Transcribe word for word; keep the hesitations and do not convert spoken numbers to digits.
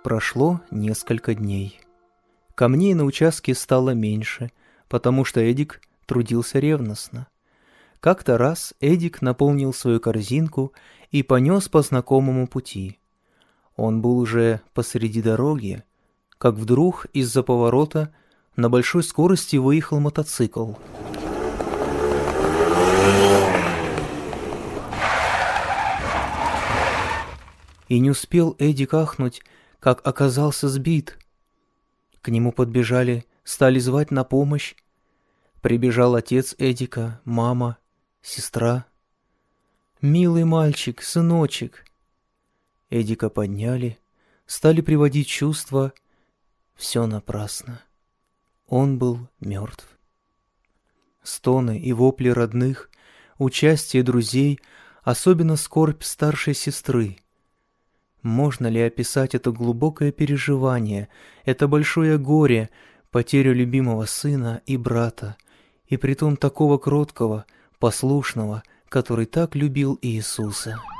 Прошло несколько дней. Камней на участке стало меньше, потому что Эдик трудился ревностно. Как-то раз Эдик наполнил свою корзинку и понес по знакомому пути. Он был уже посреди дороги, как вдруг из-за поворота на большой скорости выехал мотоцикл. И не успел Эдик ахнуть, как оказался сбит. К нему подбежали, стали звать на помощь. Прибежал отец Эдика, мама, сестра. «Милый мальчик, сыночек!» Эдика подняли, стали приводить в чувство. Все напрасно. Он был мертв. Стоны и вопли родных, участие друзей, особенно скорбь старшей сестры. Можно ли описать это глубокое переживание, это большое горе, потерю любимого сына и брата, и притом такого кроткого, послушного, который так любил Иисуса?